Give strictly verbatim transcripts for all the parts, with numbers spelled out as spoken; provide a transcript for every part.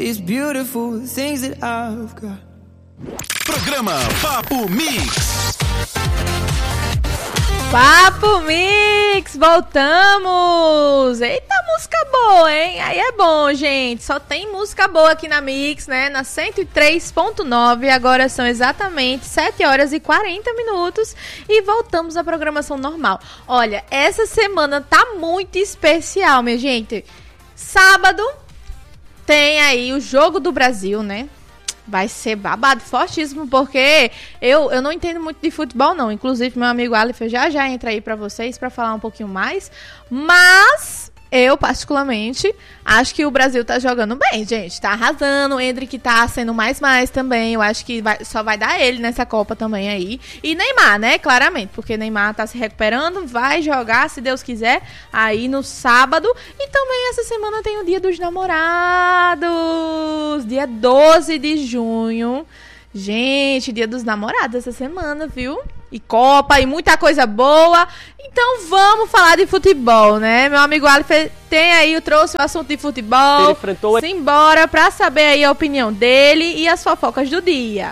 these beautiful things that I've got. Programa Papo Mix. Papo Mix, voltamos! Eita, música boa, hein? Aí é bom, gente. Só tem música boa aqui na Mix, né? Na cento e três ponto nove. Agora são exatamente sete horas e quarenta minutos. E voltamos à programação normal. Olha, essa semana tá muito especial, minha gente. Sábado tem aí o Jogo do Brasil, né? Vai ser babado fortíssimo, porque eu, eu não entendo muito de futebol, não. Inclusive, meu amigo Aleph já já entra aí pra vocês pra falar um pouquinho mais. Mas eu, particularmente, acho que o Brasil tá jogando bem, gente. Tá arrasando. O Endrick tá sendo mais mais também. Eu acho que vai, só vai dar ele nessa Copa também aí. E Neymar, né? Claramente, porque Neymar tá se recuperando. Vai jogar, se Deus quiser, aí no sábado. E também essa semana tem o Dia dos Namorados. Dia doze de junho. Gente, Dia dos Namorados essa semana, viu? E Copa, e muita coisa boa. Então vamos falar de futebol, né? Meu amigo Aleph tem aí, trouxe o assunto de futebol. Ele enfrentou... Simbora pra saber aí a opinião dele e as fofocas do dia.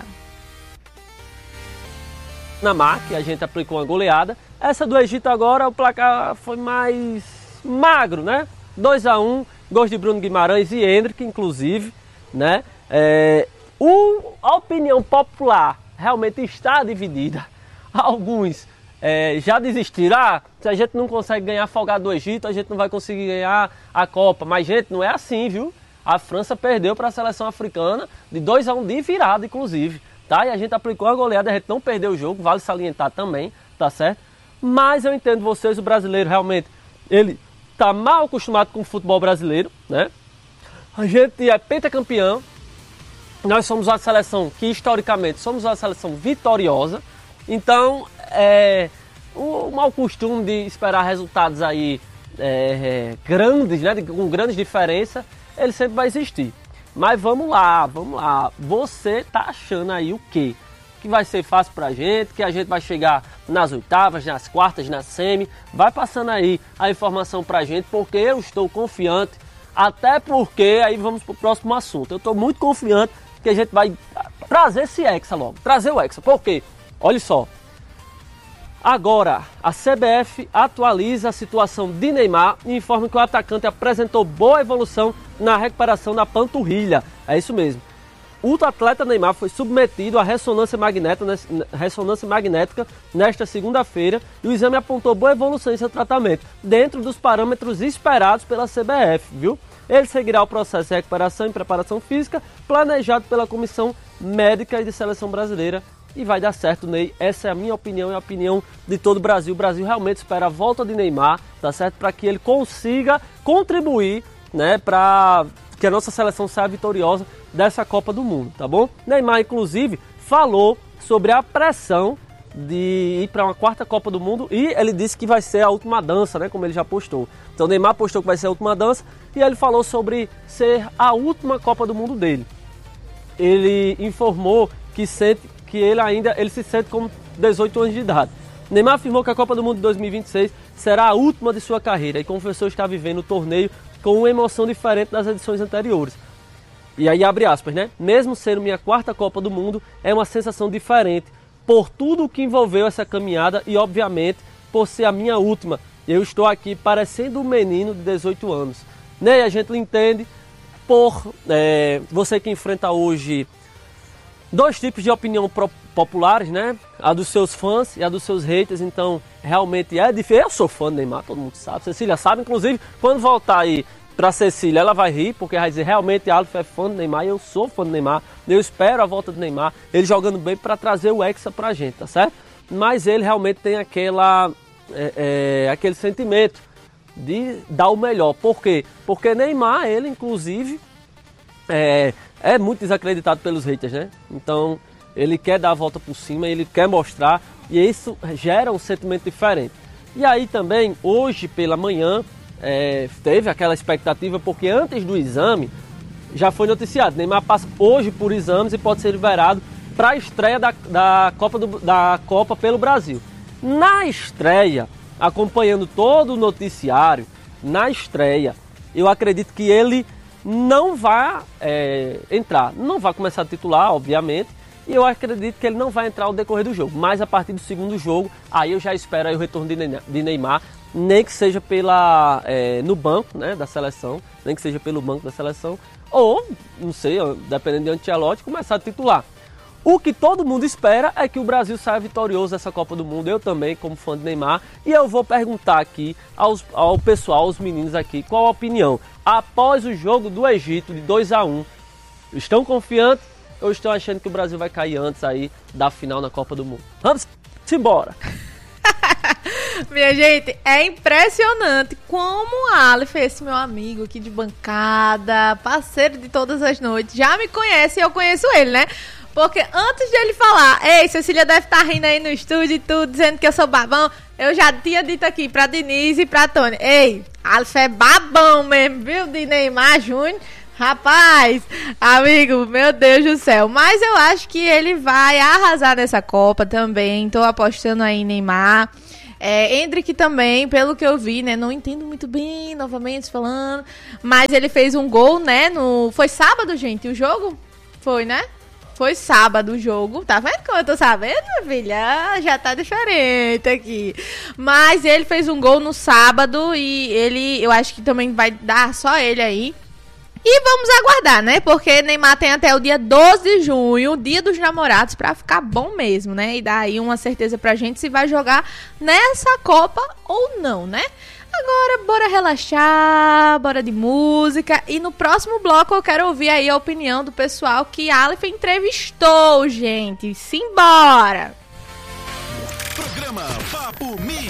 Na Mar, que a gente aplicou uma goleada. Essa do Egito agora, o placar foi mais magro, né? dois a um, gols de Bruno Guimarães e Endrick, inclusive, né? É, o, a opinião popular realmente está dividida. Alguns é, já desistiram. Ah, se a gente não consegue ganhar folgado do Egito, a gente não vai conseguir ganhar a Copa. Mas, gente, não é assim, viu? A França perdeu para a seleção africana de dois a um de virada, inclusive. Tá? E a gente aplicou a goleada, a gente não perdeu o jogo, vale salientar também, tá certo? Mas eu entendo vocês, o brasileiro realmente, ele tá mal acostumado com o futebol brasileiro, né? A gente é pentacampeão. Nós somos uma seleção que, historicamente, somos uma seleção vitoriosa. Então, é, o mau costume de esperar resultados aí é, é, grandes, né, com grandes diferenças, ele sempre vai existir. Mas vamos lá, vamos lá. Você tá achando aí o quê? Que vai ser fácil pra gente, que a gente vai chegar nas oitavas, nas quartas, na semi. Vai passando aí a informação pra gente, porque eu estou confiante. Até porque, aí vamos pro próximo assunto. Eu tô muito confiante que a gente vai trazer esse Hexa logo. Trazer o Hexa. Por quê? Olha só, agora a C B F atualiza a situação de Neymar e informa que o atacante apresentou boa evolução na recuperação da panturrilha. É isso mesmo. O atleta Neymar foi submetido à ressonância magnética, ressonância magnética nesta segunda-feira e o exame apontou boa evolução em seu tratamento, dentro dos parâmetros esperados pela C B F, viu? Ele seguirá o processo de recuperação e preparação física planejado pela Comissão Médica e de Seleção Brasileira. E vai dar certo, Ney. Essa é a minha opinião e a opinião de todo o Brasil. O Brasil realmente espera a volta de Neymar, tá certo? Para que ele consiga contribuir, né, para que a nossa seleção saia vitoriosa dessa Copa do Mundo, tá bom? Neymar, inclusive, falou sobre a pressão de ir para uma quarta Copa do Mundo e ele disse que vai ser a última dança, né, como ele já postou. Então, Neymar postou que vai ser a última dança e ele falou sobre ser a última Copa do Mundo dele. Ele informou que sente que ele ainda ele se sente com dezoito anos de idade. Neymar afirmou que a Copa do Mundo de dois mil e vinte e seis será a última de sua carreira e confessou estar vivendo o torneio com uma emoção diferente das edições anteriores. E aí abre aspas, né? Mesmo sendo minha quarta Copa do Mundo, é uma sensação diferente por tudo o que envolveu essa caminhada e, obviamente, por ser a minha última. Eu estou aqui parecendo um menino de dezoito anos. Né? E a gente entende por é, você que enfrenta hoje dois tipos de opinião populares, né? A dos seus fãs e a dos seus haters. Então, realmente é difícil. Eu sou fã do Neymar, todo mundo sabe. Cecília sabe, inclusive, quando voltar aí pra Cecília, ela vai rir, porque vai dizer, realmente, a Aleph é fã do Neymar e eu sou fã do Neymar. Eu espero a volta do Neymar, ele jogando bem para trazer o Hexa pra gente, tá certo? Mas ele realmente tem aquela, é, é, aquele sentimento de dar o melhor. Por quê? Porque Neymar, ele, inclusive, é... é muito desacreditado pelos haters, né? Então, ele quer dar a volta por cima, ele quer mostrar, e isso gera um sentimento diferente. E aí também, hoje pela manhã, é, teve aquela expectativa, porque antes do exame, já foi noticiado, Neymar passa hoje por exames e pode ser liberado para a estreia da, da, Copa do, da Copa pelo Brasil. Na estreia, acompanhando todo o noticiário, na estreia, eu acredito que ele não vai é, entrar. Não vai começar a titular, obviamente, e eu acredito que ele não vai entrar ao decorrer do jogo. Mas a partir do segundo jogo, aí eu já espero aí o retorno de Neymar, nem que seja pela, é, no banco, né, da seleção, nem que seja pelo banco da seleção, ou, não sei, dependendo de Ancelotti, começar a titular. O que todo mundo espera é que o Brasil saia vitorioso dessa Copa do Mundo, eu também, como fã de Neymar, e eu vou perguntar aqui aos, ao pessoal, aos meninos aqui, qual a opinião. Após o jogo do Egito de dois a um, estão confiantes ou estão achando que o Brasil vai cair antes aí da final na Copa do Mundo? Vamos embora! Minha gente, é impressionante como o Aleph, esse meu amigo aqui de bancada, parceiro de todas as noites, já me conhece e eu conheço ele, né? Porque antes de ele falar, ei, Cecília deve estar rindo aí no estúdio e tudo, dizendo que eu sou babão, eu já tinha dito aqui pra Denise e pra Tony, ei, Aleph é babão mesmo, viu, de Neymar Júnior. Rapaz, amigo, meu Deus do céu. Mas eu acho que ele vai arrasar nessa Copa também. Tô apostando aí em Neymar. É, Endrick também, pelo que eu vi, né? Não entendo muito bem, novamente falando. Mas ele fez um gol, né? No... Foi sábado, gente, o jogo? Foi, né? Foi sábado o jogo. Tá vendo como eu tô sabendo, minha filha? Já tá diferente aqui. Mas ele fez um gol no sábado e ele, eu acho que também vai dar só ele aí. E vamos aguardar, né? Porque Neymar tem até o dia doze de junho, o dia dos namorados, pra ficar bom mesmo, né? E dar aí uma certeza pra gente se vai jogar nessa Copa ou não, né? Agora, bora relaxar, bora de música. E no próximo bloco eu quero ouvir aí a opinião do pessoal que Aleph entrevistou, gente. Simbora! Programa Papo Mix.